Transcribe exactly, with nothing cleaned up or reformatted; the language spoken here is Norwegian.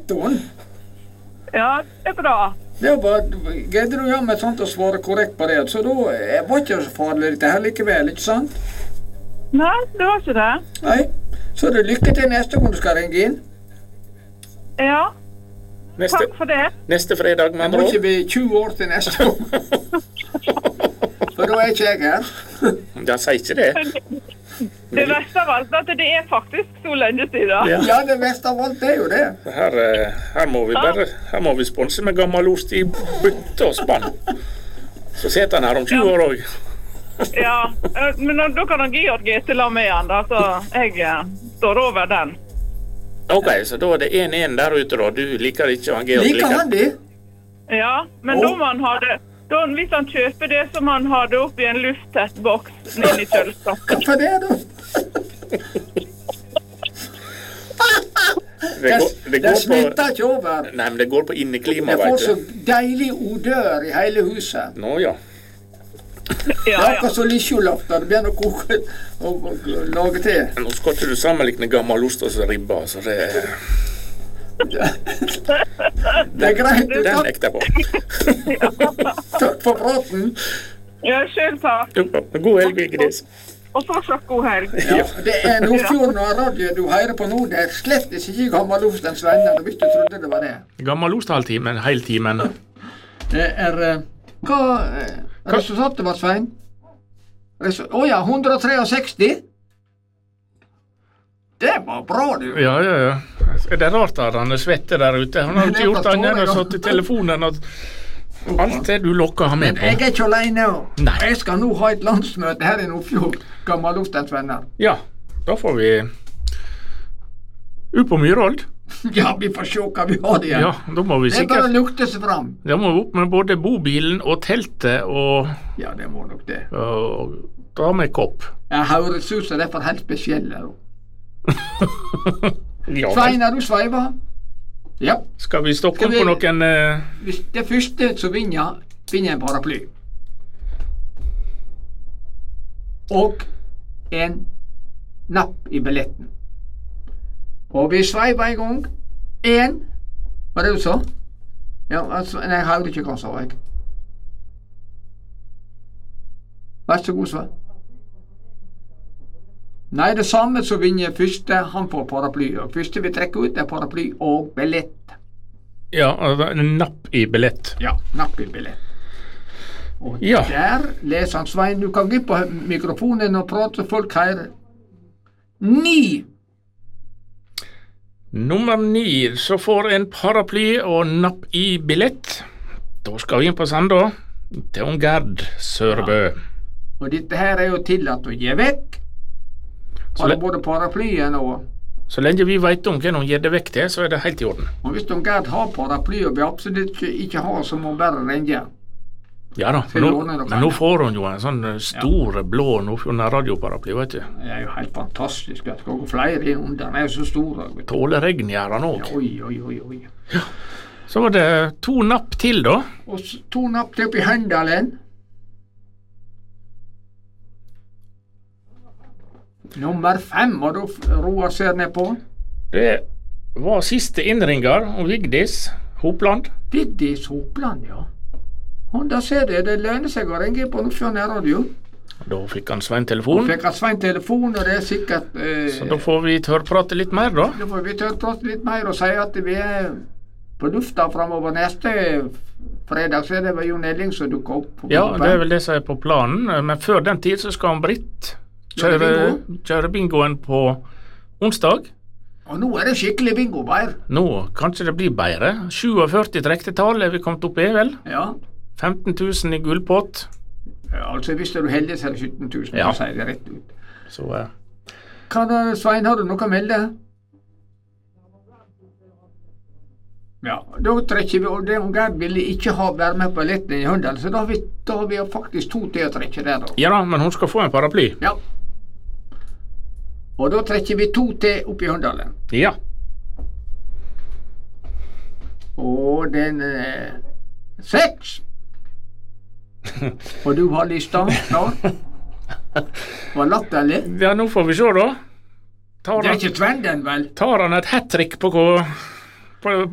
nettoen. Ja, det er bra. Det var greide du jammen sånt å svare korrekt på det, så da var ikke så farlig dette her likevel, ikke sant? Nei, det var ikke det. Nei, så er det lykke til neste gang du skal ringe inn. Ja, Neste, takk for det. neste fredag, med Det andre må ord. ikke bli tjue år til neste gang. For da er ikke jeg her. Jeg sier ikke det. Det verste av alt er at det er faktisk så lenge siden. Ja. Ja, det beste av alt er jo det. Her, eh, her må vi bare Her må vi sponse med gammel ost i bytte og spann. Så sitter han her om tjue år òg. Ja, eh, men da- da kan han Georg til la med han, da, så jeg eh, står over den. Ok, så da er det én én der ute, da. Du liker ikke han Georg Liker han det? Ja, men Å. da må han ha det. Da, hvis han kjøper det, så må han ha det oppi en lufttett boks inn i kjøleskapet. Hva er det, da? Det går, det Det går på smitter ikke over. Nei, men det går på inneklima, Jeg får vet så du. deilig odør i hele huset. Nå ja. Det Ja, er ja. akkurat som lisjolaften. Det begynner å koke og, og lage til. Nå skal ikke du sammenligne gammel ost og så ribba, så det Det er greit. Du, Den takk, nekter jeg på. takk for praten. Ja, selv takk. Jo, God helg, Vigdis. Og fortsatt god helg. Ja, det er Nordfjorden og radio du hører på nå. Det er slett ikke Gammelostens venner, hvis du trodde det var det. Gammel ost halvtimen, heiltimen. Det er eh, Hva eh, resultatet var, Svein? Å oh ja, hundre sekstitre. Det var bra, du. Ja, ja, ja. Er det rart at han er svette der ute? Han har ikke gjort annet enn å satt i telefonen og alt det du lokker han med Men jeg på. er ikke alene. Nei. Jeg skal nå ha et landsmøte her i Nordfjord. Gammelostens venner. Ja, da får vi ut på Myrold. Ja, vi får se hva vi har igjen. Ja, da må vi Det er bare å sikkert lukte seg fram. Da må vi opp med både bobilen og teltet og, Ja, det må nok det. og ta med kopp. Jeg høres ut som det er for helt spesielle. da. Ja, Svein, er du sveiva? Ja. skal vi stokke Skal vi- på noen eh, Hvis det første som vinner, vinner en paraply. Og en napp i billetten. Og vi sveiver en gang. En. Hva er det du sa? Ja, altså, nei, jeg hørte ikke hva sa jeg. Vær så god, Svein. Nei, det samme som vinner første, han får paraply. Og første vi trekker ut er paraply og billett. Ja, en napp i billett. Ja, napp i billett. Og Ja. der leser han Svein. Du kan gå på mikrofonen og prate, så folk hører. Ni. Nummer ni, så får en paraply og napp i billett. Da skal vi inn på Sanda, til hun Gerd Sørbø. Og dette her er jo tillatt å gi vekk. Så Har le- både paraplyen og Så lenge vi vet om hvem hun gir det vekk til, så er det helt i orden. Og hvis de Gerd har paraply og vi absolutt ikke, ikke har, så må hun bare ringe. Ja da, Til men nå, låne dere. men nå får hun jo en sånn eh, stor blå Nordfjorden radioparaply, vet du. Det er jo helt fantastisk. Det skal gå flere inn under. Den er jo så stor. vet du. Tåler regn gjør han òg. Ja, oi, oi, oi, oi. Så var det to napp til, da. Og s- to napp til opp i Høndalen. Nummer fem, og da f- Roar ser ned på. Det var siste innringer, og Vigdis Hopland. Vigdis Hopland, ja. Og da ser du, det lønner seg å ringe på Nordfjord radio. Da fikk han Svein Og telefon, fikk han Svein telefon, og det er sikkert eh, så da får vi tørrprate litt mer, da. Da får vi tørre prate litt mer og si at vi er på lufta framover neste fredag, så er det vel Jon Elling som dukker opp. på Ja, Koppen. det er vel det som er på planen, men før den tid så skal han Britt kjøre, Kjøre kjøre bingoen på onsdag. Og nå er det skikkelig bingo, Beir. Nå kanskje det blir bedre. førtisju trektetall er vi kommet opp i, vel? Ja. femten tusen i gullpott. Ja, altså hvis du er heldig, så er det sytten tusen, Ja. for å si det rett ut. Så eh, Hva da, Svein, har du noe å melde? Ja, da trekker vi, og det og Gerd ville ikke ha være med på billetten i Høndal, så da har vi, da har vi faktisk to til å trekke der, da. ja da, men hun skal få en paraply. Ja. Og da trekker vi to til opp i Høndalen. Ja. Og den eh, seks. Og du har lista klar? Var latterlig? Ja, nå får vi se, da. Tar Det er han, ikke Tvenden, vel? tar han et hat trick på, hva- på